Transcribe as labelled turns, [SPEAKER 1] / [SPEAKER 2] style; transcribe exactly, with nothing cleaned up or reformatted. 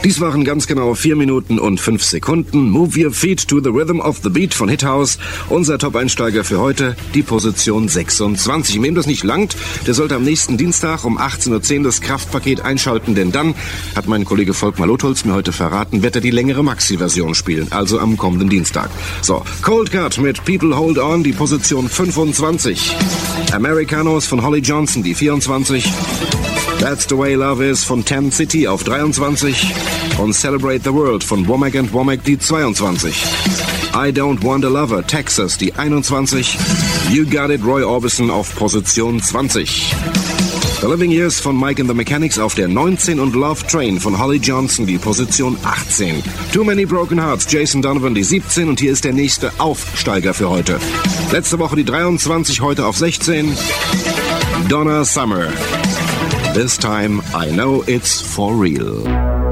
[SPEAKER 1] Dies waren ganz genau vier Minuten und fünf Sekunden. Move Your Feet to the Rhythm of the Beat von Hithouse. Unser Top-Einsteiger für heute, die Position sechsundzwanzig. Wem das nicht langt, der sollte am nächsten Dienstag um achtzehn Uhr zehn das Kraftpaket einschalten, denn dann, hat mein Kollege Volkmar Lotholz mir heute verraten, wird er die längere Maxi-Version spielen, also am kommenden Dienstag. So, Cold Cut mit People Hold On, die Position fünfundzwanzig. Americanos von Holly Johnson, die vierundzwanzig. That's the Way Love Is von Ten City auf dreiundzwanzig und Celebrate the World von Womack and Womack die zweiundzwanzig. I Don't Want a Lover, Texas die einundzwanzig. You Got It, Roy Orbison auf Position zwanzig. The Living Years von Mike and the Mechanics auf der neunzehn und Love Train von Holly Johnson die Position achtzehn. Too Many Broken Hearts, Jason Donovan die siebzehn und hier ist der nächste Aufsteiger für heute. Letzte Woche die dreiundzwanzig, heute auf sechzehn. Donna Summer. This time I know it's for real.